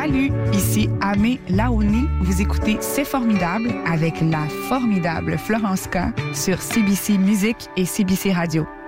Salut, ici Amé Laouni. Vous écoutez C'est formidable avec la formidable Florence K sur CBC Musique et CBC Radio.